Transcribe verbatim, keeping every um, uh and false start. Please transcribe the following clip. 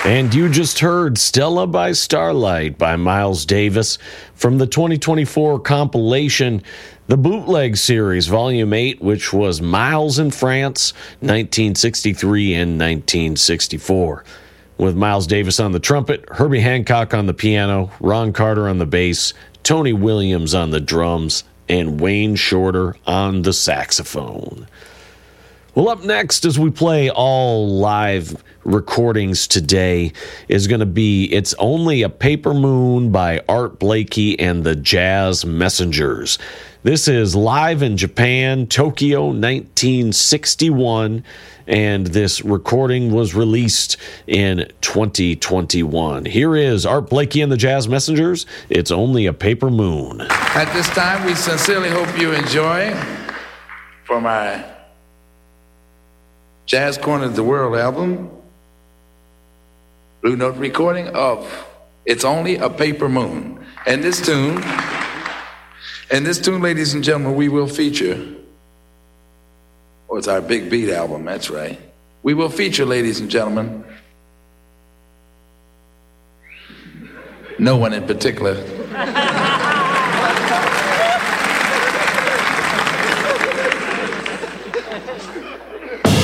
And you just heard Stella by Starlight by Miles Davis from the twenty twenty-four compilation, The Bootleg Series, Volume eight, which was Miles in France, nineteen sixty-three and nineteen sixty-four. With Miles Davis on the trumpet, Herbie Hancock on the piano, Ron Carter on the bass, Tony Williams on the drums, and Wayne Shorter on the saxophone. Well, up next, as we play all live recordings today, is going to be It's Only a Paper Moon by Art Blakey and the Jazz Messengers. This is live in Japan, Tokyo, nineteen sixty-one, and this recording was released in twenty twenty-one. Here is Art Blakey and the Jazz Messengers, It's Only a Paper Moon. At this time, we sincerely hope you enjoy from our Jazz Corner of the World album, Blue Note recording of It's Only a Paper Moon. And this tune, and this tune, ladies and gentlemen, we will feature, oh, it's our Big Beat album, that's right. We will feature, ladies and gentlemen, no one in particular.